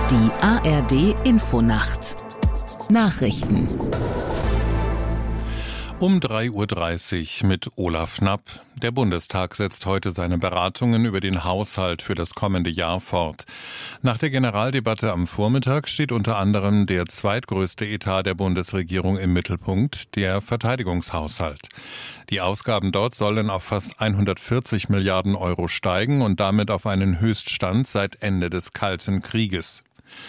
Die ARD-Infonacht. Nachrichten. Um 3:30 Uhr mit Olaf Knapp. Der Bundestag setzt heute seine Beratungen über den Haushalt für das kommende Jahr fort. Nach der Generaldebatte am Vormittag steht unter anderem der zweitgrößte Etat der Bundesregierung im Mittelpunkt, der Verteidigungshaushalt. Die Ausgaben dort sollen auf fast 140 Milliarden Euro steigen und damit auf einen Höchststand seit Ende des Kalten Krieges.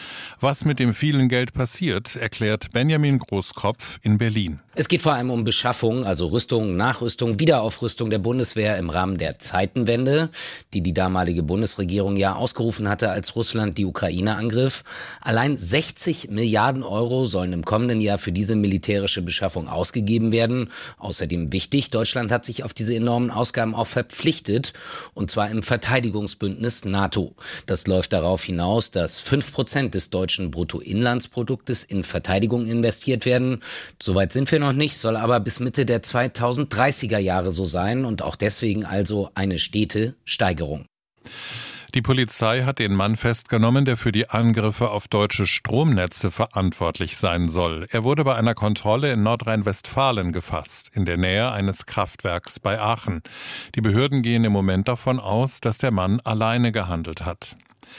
Was mit dem vielen Geld passiert, erklärt Benjamin Großkropf in Berlin. Es geht vor allem um Beschaffung, also Rüstung, Nachrüstung, Wiederaufrüstung der Bundeswehr im Rahmen der Zeitenwende, die die damalige Bundesregierung ja ausgerufen hatte, als Russland die Ukraine angriff. Allein 60 Milliarden Euro sollen im kommenden Jahr für diese militärische Beschaffung ausgegeben werden. Außerdem wichtig, Deutschland hat sich auf diese enormen Ausgaben auch verpflichtet, und zwar im Verteidigungsbündnis NATO. Das läuft darauf hinaus, dass 5% des deutschen Bruttoinlandsproduktes in Verteidigung investiert werden. Soweit sind wir noch nicht, soll aber bis Mitte der 2030er Jahre so sein und auch deswegen also eine stete Steigerung. Die Polizei hat den Mann festgenommen, der für die Angriffe auf deutsche Stromnetze verantwortlich sein soll. Er wurde bei einer Kontrolle in Nordrhein-Westfalen gefasst, in der Nähe eines Kraftwerks bei Aachen. Die Behörden gehen im Moment davon aus, dass der Mann alleine gehandelt hat.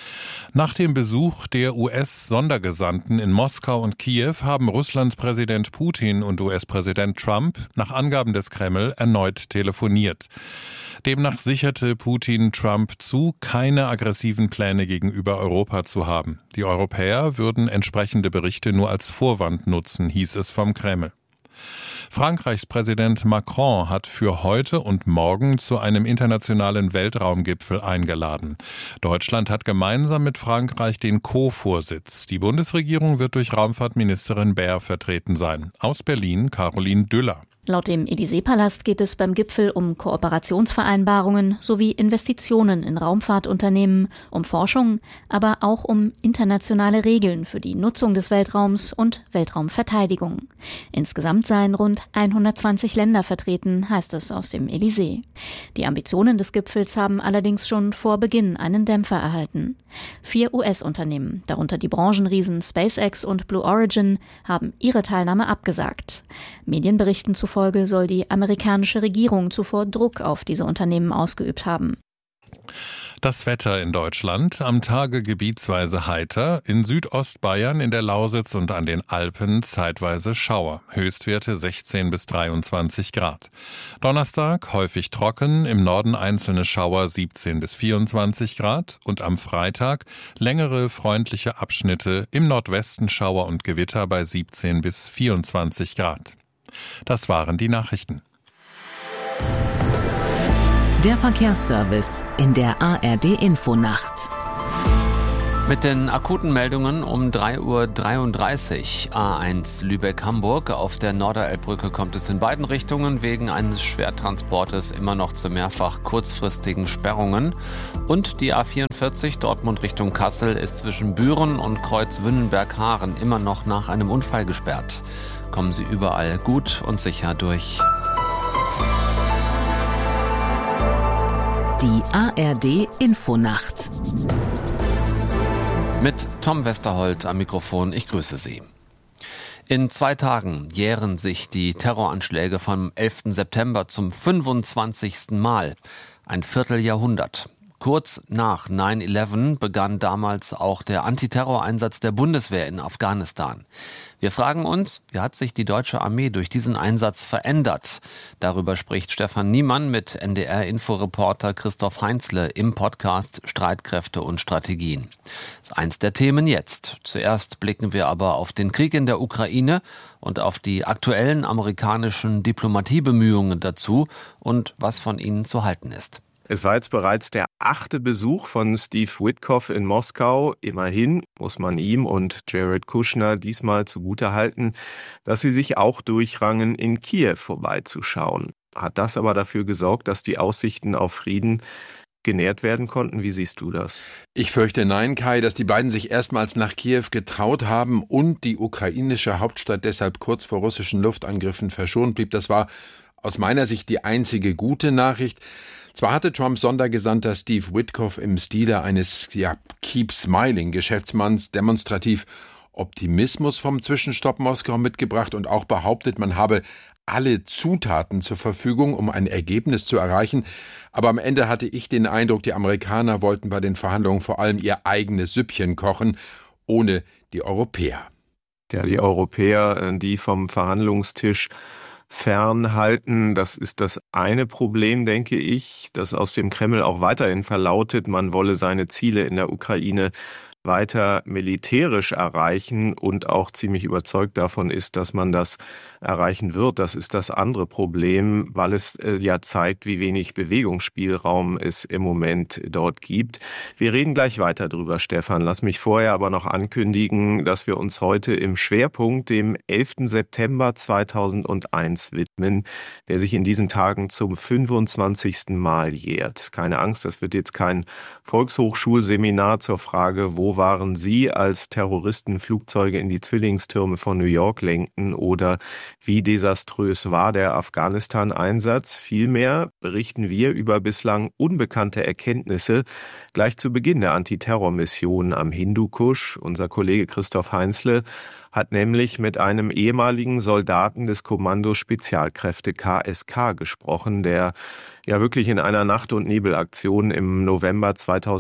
Nach dem Besuch der US-Sondergesandten in Moskau und Kiew haben Russlands Präsident Putin und US-Präsident Trump nach Angaben des Kreml erneut telefoniert. Demnach sicherte Putin Trump zu, keine aggressiven Pläne gegenüber Europa zu haben. Die Europäer würden entsprechende Berichte nur als Vorwand nutzen, hieß es vom Kreml. Frankreichs Präsident Macron hat für heute und morgen zu einem internationalen Weltraumgipfel eingeladen. Deutschland hat gemeinsam mit Frankreich den Co-Vorsitz. Die Bundesregierung wird durch Raumfahrtministerin Baer vertreten sein. Aus Berlin Caroline Düller. Laut dem Élysée-Palast geht es beim Gipfel um Kooperationsvereinbarungen sowie Investitionen in Raumfahrtunternehmen, um Forschung, aber auch um internationale Regeln für die Nutzung des Weltraums und Weltraumverteidigung. Insgesamt seien rund 120 Länder vertreten, heißt es aus dem Élysée. Die Ambitionen des Gipfels haben allerdings schon vor Beginn einen Dämpfer erhalten. 4 US-Unternehmen, darunter die Branchenriesen SpaceX und Blue Origin, haben ihre Teilnahme abgesagt. Medienberichten zufolge soll die amerikanische Regierung zuvor Druck auf diese Unternehmen ausgeübt haben. Das Wetter in Deutschland, am Tage gebietsweise heiter, in Südostbayern, in der Lausitz und an den Alpen zeitweise Schauer, Höchstwerte 16 bis 23 Grad. Donnerstag häufig trocken, im Norden einzelne Schauer 17 bis 24 Grad und am Freitag längere freundliche Abschnitte, im Nordwesten Schauer und Gewitter bei 17 bis 24 Grad. Das waren die Nachrichten. Der Verkehrsservice in der ARD-Infonacht. Mit den akuten Meldungen um 3:33 Uhr. A1 Lübeck-Hamburg. Auf der Norderelbbrücke kommt es in beiden Richtungen wegen eines Schwertransportes immer noch zu mehrfach kurzfristigen Sperrungen. Und die A44 Dortmund Richtung Kassel ist zwischen Büren und Kreuz Wünnenberg-Haaren immer noch nach einem Unfall gesperrt. Kommen Sie überall gut und sicher durch. Die ARD-Infonacht. Mit Tom Westerholt am Mikrofon, ich grüße Sie. In 2 Tagen jähren sich die Terroranschläge vom 11. September zum 25. Mal. Ein Vierteljahrhundert. Kurz nach 9/11 begann damals auch der Antiterroreinsatz der Bundeswehr in Afghanistan. Wir fragen uns, wie hat sich die deutsche Armee durch diesen Einsatz verändert? Darüber spricht Stefan Niemann mit NDR-Inforeporter Christoph Heinzle im Podcast Streitkräfte und Strategien. Das ist eins der Themen jetzt. Zuerst blicken wir aber auf den Krieg in der Ukraine und auf die aktuellen amerikanischen Diplomatiebemühungen dazu und was von ihnen zu halten ist. Es war jetzt bereits der 8. Besuch von Steve Witkoff in Moskau. Immerhin muss man ihm und Jared Kushner diesmal zugutehalten, dass sie sich auch durchrangen, in Kiew vorbeizuschauen. Hat das aber dafür gesorgt, dass die Aussichten auf Frieden genährt werden konnten? Wie siehst du das? Ich fürchte nein, Kai, dass die beiden sich erstmals nach Kiew getraut haben und die ukrainische Hauptstadt deshalb kurz vor russischen Luftangriffen verschont blieb. Das war aus meiner Sicht die einzige gute Nachricht. Zwar hatte Trumps Sondergesandter Steve Witkoff im Stile eines Keep Smiling Geschäftsmanns demonstrativ Optimismus vom Zwischenstopp Moskau mitgebracht und auch behauptet, man habe alle Zutaten zur Verfügung, um ein Ergebnis zu erreichen. Aber am Ende hatte ich den Eindruck, die Amerikaner wollten bei den Verhandlungen vor allem ihr eigenes Süppchen kochen, ohne die Europäer. Ja, die Europäer, die vom Verhandlungstisch fernhalten, das ist das eine Problem, denke ich, das aus dem Kreml auch weiterhin verlautet. Man wolle seine Ziele in der Ukraine weiter militärisch erreichen und auch ziemlich überzeugt davon ist, dass man das erreichen wird. Das ist das andere Problem, weil es ja zeigt, wie wenig Bewegungsspielraum es im Moment dort gibt. Wir reden gleich weiter drüber, Stefan. Lass mich vorher aber noch ankündigen, dass wir uns heute im Schwerpunkt dem 11. September 2001 widmen, der sich in diesen Tagen zum 25. Mal jährt. Keine Angst, das wird jetzt kein Volkshochschulseminar zur Frage, wo waren Sie, als Terroristen Flugzeuge in die Zwillingstürme von New York lenkten, oder wie desaströs war der Afghanistan-Einsatz? Vielmehr berichten wir über bislang unbekannte Erkenntnisse gleich zu Beginn der Antiterrormission am Hindukusch. Unser Kollege Christoph Heinzle hat nämlich mit einem ehemaligen Soldaten des Kommandos Spezialkräfte KSK gesprochen, der ja wirklich in einer Nacht- und Nebelaktion im November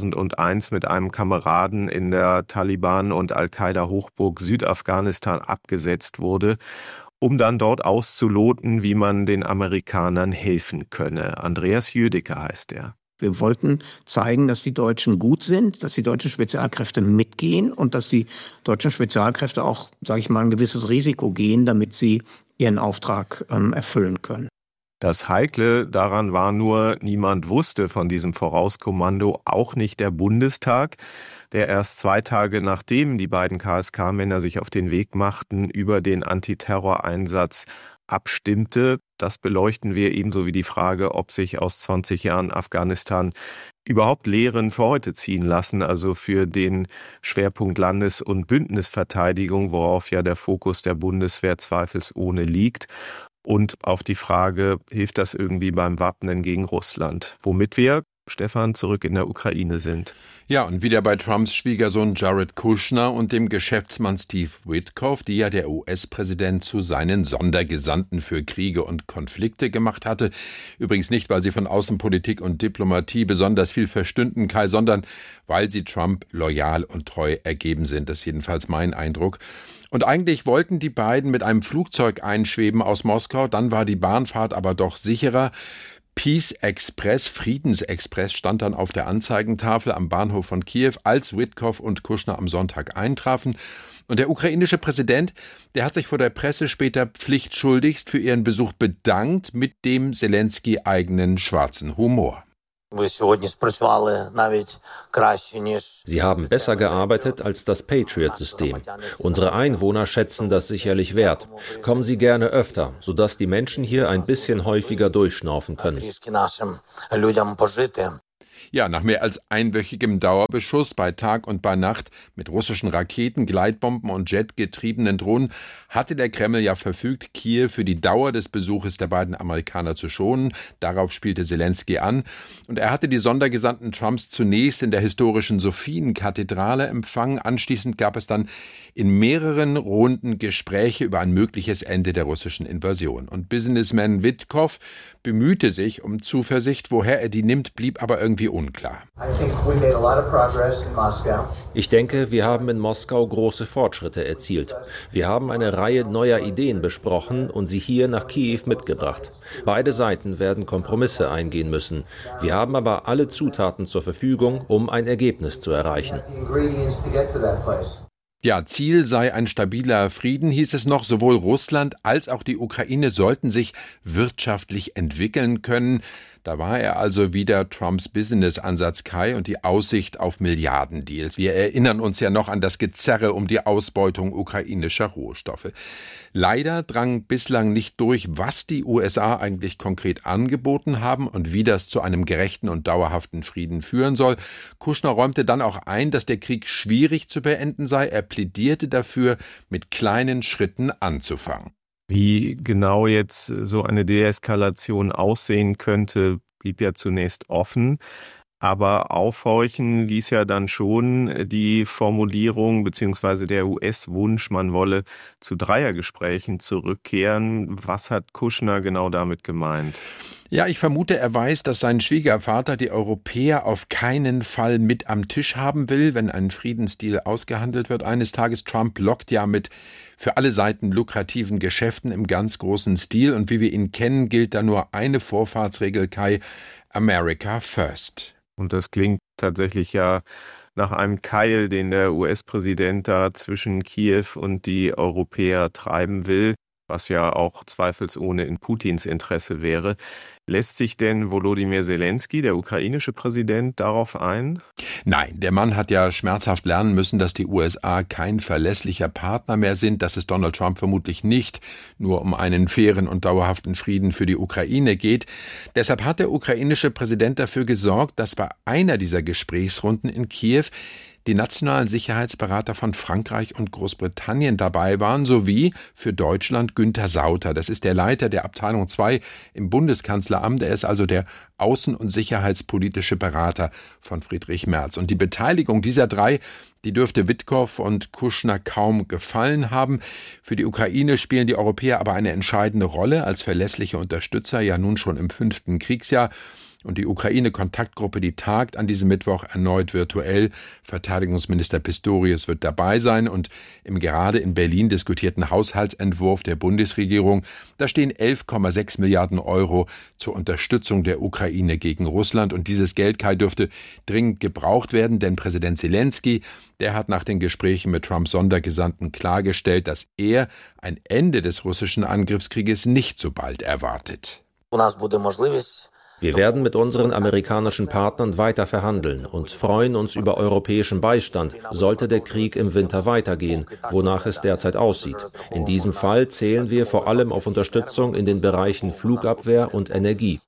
2001 mit einem Kameraden in der Taliban- und Al-Qaida-Hochburg Südafghanistan abgesetzt wurde, um dann dort auszuloten, wie man den Amerikanern helfen könne. Andreas Jödecke heißt er. Wir wollten zeigen, dass die Deutschen gut sind, dass die deutschen Spezialkräfte mitgehen und dass die deutschen Spezialkräfte auch, sage ich mal, ein gewisses Risiko gehen, damit sie ihren Auftrag erfüllen können. Das Heikle daran war nur, niemand wusste von diesem Vorauskommando, auch nicht der Bundestag, der erst 2 Tage nachdem die beiden KSK-Männer sich auf den Weg machten, über den Antiterroreinsatz abstimmte. Das beleuchten wir ebenso wie die Frage, ob sich aus 20 Jahren Afghanistan überhaupt Lehren für heute ziehen lassen, also für den Schwerpunkt Landes- und Bündnisverteidigung, worauf ja der Fokus der Bundeswehr zweifelsohne liegt. Und auf die Frage, hilft das irgendwie beim Wappnen gegen Russland? Womit wir, Stefan, zurück in der Ukraine sind. Ja, und wieder bei Trumps Schwiegersohn Jared Kushner und dem Geschäftsmann Steve Witkoff, die ja der US-Präsident zu seinen Sondergesandten für Kriege und Konflikte gemacht hatte. Übrigens nicht, weil sie von Außenpolitik und Diplomatie besonders viel verstünden, Kai, sondern weil sie Trump loyal und treu ergeben sind. Das ist jedenfalls mein Eindruck. Und eigentlich wollten die beiden mit einem Flugzeug einschweben aus Moskau, dann war die Bahnfahrt aber doch sicherer. Peace Express, Friedensexpress, stand dann auf der Anzeigentafel am Bahnhof von Kiew, als Witkoff und Kushner am Sonntag eintrafen. Und der ukrainische Präsident, der hat sich vor der Presse später pflichtschuldigst für ihren Besuch bedankt, mit dem Selensky eigenen schwarzen Humor. Sie haben besser gearbeitet als das Patriot-System. Unsere Einwohner schätzen das sicherlich wert. Kommen Sie gerne öfter, sodass die Menschen hier ein bisschen häufiger durchschnaufen können. Ja, nach mehr als einwöchigem Dauerbeschuss bei Tag und bei Nacht mit russischen Raketen, Gleitbomben und jetgetriebenen Drohnen hatte der Kreml ja verfügt, Kiew für die Dauer des Besuches der beiden Amerikaner zu schonen. Darauf spielte Selensky an. Und er hatte die Sondergesandten Trumps zunächst in der historischen Sophienkathedrale empfangen. Anschließend gab es dann in mehreren Runden Gespräche über ein mögliches Ende der russischen Invasion. Und Businessman Witkoff bemühte sich um Zuversicht. Woher er die nimmt, blieb aber irgendwie unklar. Ich denke, wir haben in Moskau große Fortschritte erzielt. Wir haben eine Reihe neuer Ideen besprochen und sie hier nach Kiew mitgebracht. Beide Seiten werden Kompromisse eingehen müssen. Wir haben aber alle Zutaten zur Verfügung, um ein Ergebnis zu erreichen. Ja, Ziel sei ein stabiler Frieden, hieß es noch. Sowohl Russland als auch die Ukraine sollten sich wirtschaftlich entwickeln können. Da war er also wieder Trumps Business-Ansatz, Kai, und die Aussicht auf Milliardendeals. Wir erinnern uns ja noch an das Gezerre um die Ausbeutung ukrainischer Rohstoffe. Leider drang bislang nicht durch, was die USA eigentlich konkret angeboten haben und wie das zu einem gerechten und dauerhaften Frieden führen soll. Kushner räumte dann auch ein, dass der Krieg schwierig zu beenden sei. Er plädierte dafür, mit kleinen Schritten anzufangen. Wie genau jetzt so eine Deeskalation aussehen könnte, blieb ja zunächst offen. Aber aufhorchen ließ ja dann schon die Formulierung bzw. der US-Wunsch, man wolle zu Dreiergesprächen zurückkehren. Was hat Kushner genau damit gemeint? Ja, ich vermute, er weiß, dass sein Schwiegervater die Europäer auf keinen Fall mit am Tisch haben will, wenn ein Friedensdeal ausgehandelt wird. Eines Tages, Trump lockt ja mit für alle Seiten lukrativen Geschäften im ganz großen Stil. Und wie wir ihn kennen, gilt da nur eine Vorfahrtsregel, Kai: America first. Und das klingt tatsächlich ja nach einem Keil, den der US-Präsident da zwischen Kiew und die Europäer treiben will, was ja auch zweifelsohne in Putins Interesse wäre. Lässt sich denn Volodymyr Zelensky, der ukrainische Präsident, darauf ein? Nein, der Mann hat ja schmerzhaft lernen müssen, dass die USA kein verlässlicher Partner mehr sind, dass es Donald Trump vermutlich nicht nur um einen fairen und dauerhaften Frieden für die Ukraine geht. Deshalb hat der ukrainische Präsident dafür gesorgt, dass bei einer dieser Gesprächsrunden in Kiew die nationalen Sicherheitsberater von Frankreich und Großbritannien dabei waren, sowie für Deutschland Günther Sauter. Das ist der Leiter der Abteilung 2 im Bundeskanzleramt. Er ist also der außen- und sicherheitspolitische Berater von Friedrich Merz. Und die Beteiligung dieser drei, die dürfte Witkow und Kushner kaum gefallen haben. Für die Ukraine spielen die Europäer aber eine entscheidende Rolle als verlässliche Unterstützer, ja nun schon im 5. Kriegsjahr. Und die Ukraine-Kontaktgruppe, die tagt an diesem Mittwoch erneut virtuell. Verteidigungsminister Pistorius wird dabei sein. Und im gerade in Berlin diskutierten Haushaltsentwurf der Bundesregierung, da stehen 11,6 Milliarden Euro zur Unterstützung der Ukraine gegen Russland. Und dieses Geld, Kai, dürfte dringend gebraucht werden, denn Präsident Zelensky, der hat nach den Gesprächen mit Trumps Sondergesandten klargestellt, dass er ein Ende des russischen Angriffskrieges nicht so bald erwartet. Wir werden mit unseren amerikanischen Partnern weiter verhandeln und freuen uns über europäischen Beistand, sollte der Krieg im Winter weitergehen, wonach es derzeit aussieht. In diesem Fall zählen wir vor allem auf Unterstützung in den Bereichen Flugabwehr und Energie.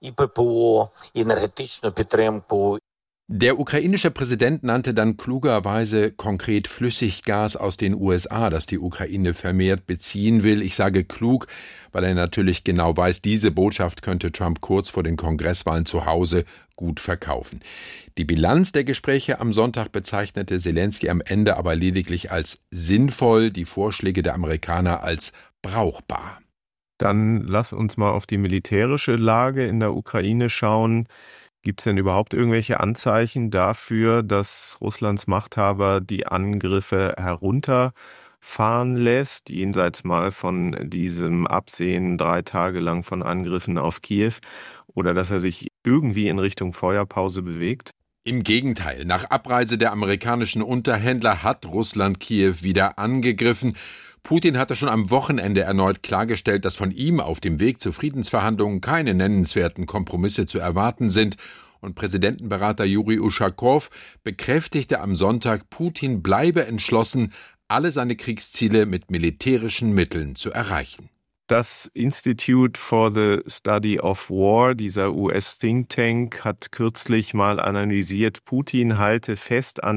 Der ukrainische Präsident nannte dann klugerweise konkret Flüssiggas aus den USA, das die Ukraine vermehrt beziehen will. Ich sage klug, weil er natürlich genau weiß, diese Botschaft könnte Trump kurz vor den Kongresswahlen zu Hause gut verkaufen. Die Bilanz der Gespräche am Sonntag bezeichnete Zelensky am Ende aber lediglich als sinnvoll, die Vorschläge der Amerikaner als brauchbar. Dann lass uns mal auf die militärische Lage in der Ukraine schauen. Gibt es denn überhaupt irgendwelche Anzeichen dafür, dass Russlands Machthaber die Angriffe herunterfahren lässt, jenseits mal von diesem Absehen 3 Tage lang von Angriffen auf Kiew, oder dass er sich irgendwie in Richtung Feuerpause bewegt? Im Gegenteil, nach Abreise der amerikanischen Unterhändler hat Russland Kiew wieder angegriffen. Putin hatte schon am Wochenende erneut klargestellt, dass von ihm auf dem Weg zu Friedensverhandlungen keine nennenswerten Kompromisse zu erwarten sind. Und Präsidentenberater Juri Uschakow bekräftigte am Sonntag, Putin bleibe entschlossen, alle seine Kriegsziele mit militärischen Mitteln zu erreichen. Das Institute for the Study of War, dieser US-Think Tank, hat kürzlich mal analysiert, Putin halte fest an